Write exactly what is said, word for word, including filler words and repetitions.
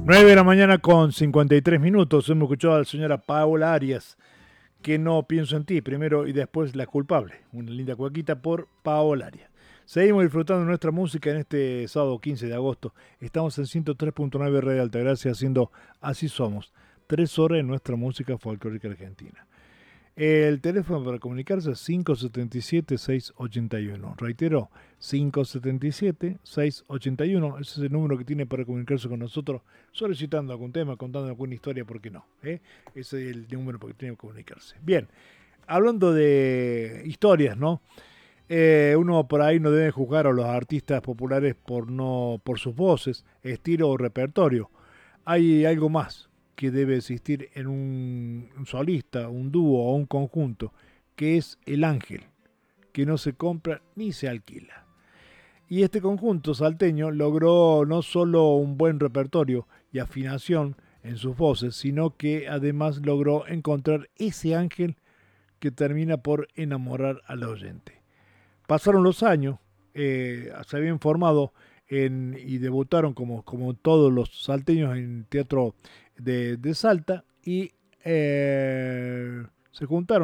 nueve de la mañana con cincuenta y tres minutos. Hemos escuchado a la señora Paola Arias, que no pienso en ti, primero y después La culpable. Una linda cuequita por Paola Arias. Seguimos disfrutando de nuestra música en este sábado quince de agosto. Estamos en ciento tres punto nueve Radio Altagracia haciendo Así Somos. Tres horas en nuestra música folclórica argentina. El teléfono para comunicarse es cinco siete siete, seis ocho uno. Reitero, cinco siete siete, seis ocho uno. Ese es el número que tiene para comunicarse con nosotros, solicitando algún tema, contando alguna historia, ¿por qué no? ¿Eh? Ese es el número para que tiene que comunicarse. Bien, hablando de historias, ¿no? Eh, uno por ahí no debe juzgar a los artistas populares por, no, por sus voces, estilo o repertorio. Hay algo más que debe existir en un, un solista, un dúo o un conjunto, que es el ángel, que no se compra ni se alquila. Y este conjunto salteño logró no solo un buen repertorio y afinación en sus voces, sino que además logró encontrar ese ángel que termina por enamorar al oyente. Pasaron los años, eh, se habían formado en, y debutaron como, como todos los salteños en teatro de, de Salta y eh, se juntaron